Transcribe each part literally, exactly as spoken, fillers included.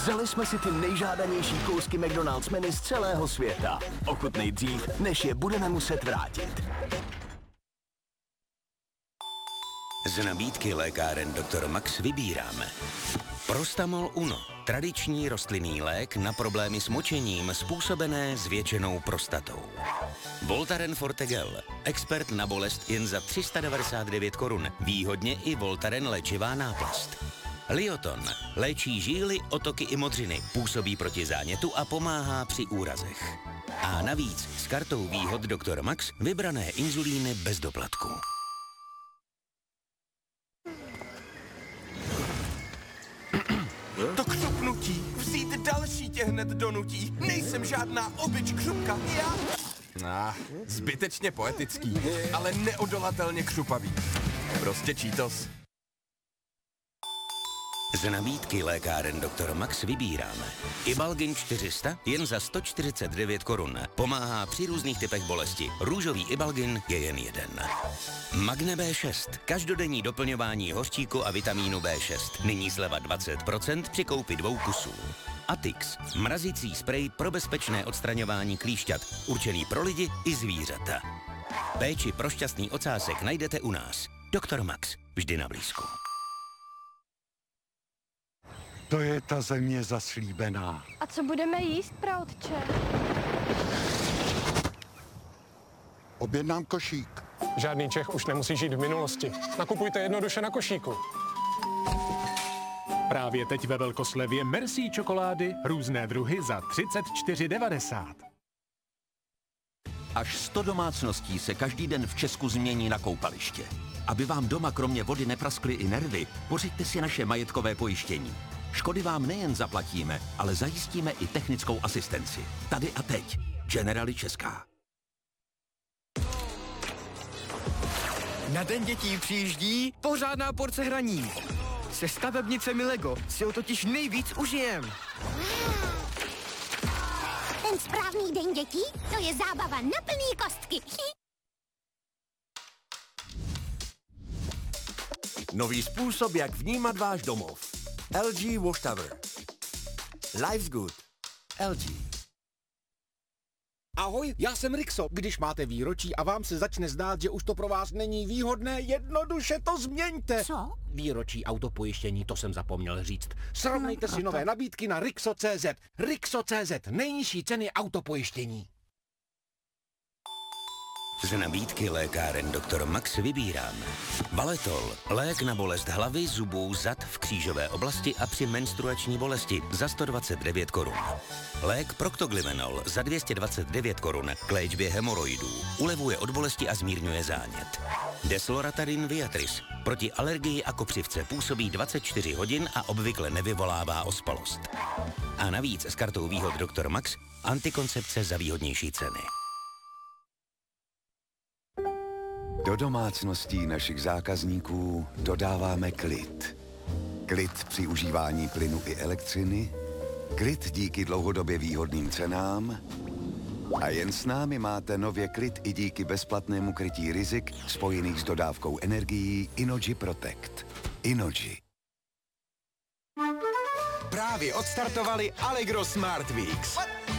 Vzali jsme si ty nejžádanější kousky McDonald's menu z celého světa. Ochutnej dřív, než je budeme muset vrátit. Z nabídky lékáren doktor Max vybíráme Prostamol Uno, tradiční rostlinný lék na problémy s močením způsobené zvětšenou prostatou. Voltaren Forte Gel, expert na bolest jen za tři sta devadesát devět korun, výhodně i Voltaren léčivá náplast. Lioton, léčí žíly, otoky i modřiny, působí proti zánětu a pomáhá při úrazech. A navíc s kartou výhod doktor Max vybrané inzulíny bez doplatku. To křupnutí, vzít další tě hned donutí. Nejsem žádná obyč křupka, já... Ah, zbytečně poetický, ale neodolatelně křupavý. Prostě Cheetos. Z nabídky lékáren doktor Max vybíráme Ibalgin čtyři sta jen za sto čtyřicet devět korun. Pomáhá při různých typech bolesti. Růžový Ibalgin je jen jeden. Magne bé šest. Každodenní doplňování hořčíku a vitamínu bé šest. Nyní sleva dvacet procent při koupi dvou kusů. Atix. Mrazící sprej pro bezpečné odstraňování klíšťat. Určený pro lidi i zvířata. Péči pro šťastný ocásek najdete u nás. doktor Max. Vždy na blízku. To je ta země zaslíbená. A co budeme jíst, praotče? Objednám košík. Žádný Čech už nemusí žít v minulosti. Nakupujte jednoduše na košíku. Právě teď ve velkoslevě Merci čokolády, různé druhy za třicet čtyři devadesát. Až sto domácností se každý den v Česku změní na koupaliště. Aby vám doma kromě vody nepraskly i nervy, pořiďte si naše majetkové pojištění. Škody vám nejen zaplatíme, ale zajistíme i technickou asistenci. Tady a teď. Generali Česká. Na Den dětí přijíždí pořádná porce hraní. Se stavebnicemi Lego si ho totiž nejvíc užijem. Ten správný Den dětí, to je zábava na plný kostky. Nový způsob, jak vnímat váš domov. el gé Wash Tower. Life's good. el gé. Ahoj, já jsem Rixo. Když máte výročí a vám se začne zdát, že už to pro vás není výhodné, jednoduše to změňte. Co? Výročí autopojištění, to jsem zapomněl říct. Srovnejte si nové nabídky na Rixo tečka cé zet. Rixo tečka cé zet, nejnižší ceny autopojištění. Z nabídky lékáren doktor Max vybíráme Valetol, lék na bolest hlavy, zubů, zad v křížové oblasti a při menstruační bolesti za sto dvacet devět korun. Lék Proctoglyvenol za dvě stě dvacet devět korun k léčbě hemoroidů. Ulevuje od bolesti a zmírňuje zánět. Desloratadin Viatris proti alergii a kopřivce působí dvacet čtyři hodin a obvykle nevyvolává ospalost. A navíc s kartou výhod doktor Max antikoncepce za výhodnější ceny. Do domácností našich zákazníků dodáváme klid. Klid při užívání plynu i elektřiny, klid díky dlouhodobě výhodným cenám a jen s námi máte nově klid i díky bezplatnému krytí rizik spojených s dodávkou energií Innogy Protect. Innogy. Právě odstartovali Allegro Smart Weeks.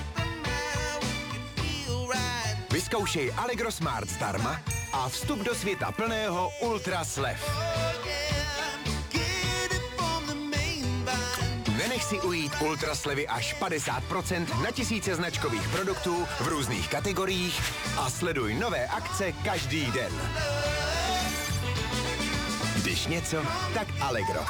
Vyzkoušej Allegro Smart zdarma a vstup do světa plného ultra slev. Nenech si ujít ultra slevy až padesát procent na tisíce značkových produktů v různých kategoriích a sleduj nové akce každý den. Když něco, tak Allegro.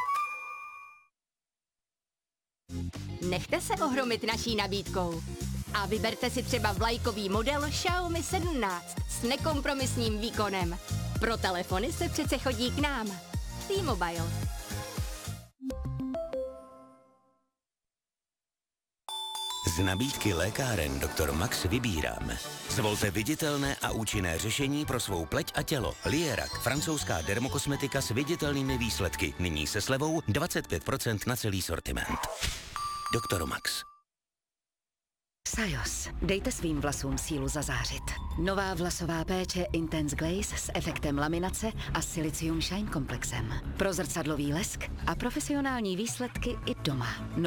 Nechte se ohromit naší nabídkou. A vyberte si třeba vlajkový model Xiaomi sedmnáct s nekompromisním výkonem. Pro telefony se přece chodí k nám. T-Mobile. Z nabídky lékáren doktor Max vybíráme. Zvolte viditelné a účinné řešení pro svou pleť a tělo. Lierac, francouzská dermokosmetika s viditelnými výsledky. Nyní se slevou dvacet pět procent na celý sortiment. doktor Max. Sajos. Dejte svým vlasům sílu zazářit. Nová vlasová péče Intense Glaze s efektem laminace a Silicium Shine komplexem. Pro zrcadlový lesk a profesionální výsledky i doma.